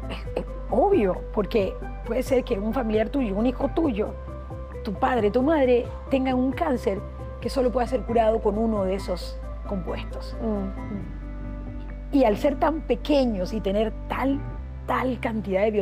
Es obvio, porque puede ser que un familiar tuyo, un hijo tuyo, tu padre, tu madre, tengan un cáncer que solo puede ser curado con uno de esos compuestos. Mm. Y al ser tan pequeños y tener tal cantidad de